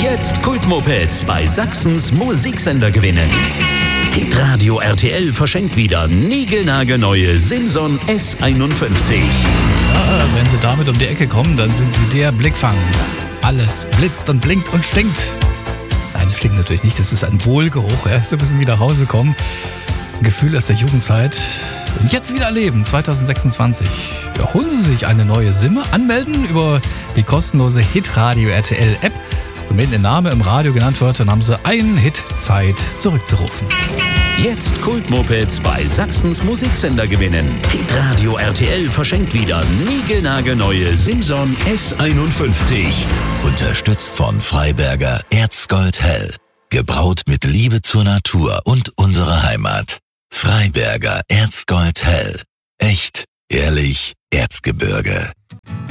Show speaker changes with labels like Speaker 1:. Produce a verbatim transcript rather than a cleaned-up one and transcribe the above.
Speaker 1: Jetzt Kultmopeds bei Sachsens Musiksender gewinnen. Hitradio R T L verschenkt wieder niegelnagelneue Simson S einundfünfzig.
Speaker 2: Ja, wenn Sie damit um die Ecke kommen, dann sind Sie der Blickfang. Alles blitzt und blinkt und stinkt. Nein, das stinkt natürlich nicht, das ist ein Wohlgeruch. Ja, Sie müssen wieder nach Hause kommen. Ein Gefühl aus der Jugendzeit. Und jetzt wieder erleben, zwanzig sechsundzwanzig. Ja, holen Sie sich eine neue Simme, anmelden über die kostenlose Hitradio R T L App. Und wenn Ihr Name im Radio genannt wird, dann haben Sie einen Hit Zeit zurückzurufen.
Speaker 1: Jetzt Kultmopeds bei Sachsens Musiksender gewinnen. Hitradio R T L verschenkt wieder niegelnagelneue Simson S einundfünfzig.
Speaker 3: Unterstützt von Freiberger Erzgold Hell. Gebraut mit Liebe zur Natur und unserer Heimat. Freiberger Erzgold Hell. Echt, ehrlich, Erzgebirge.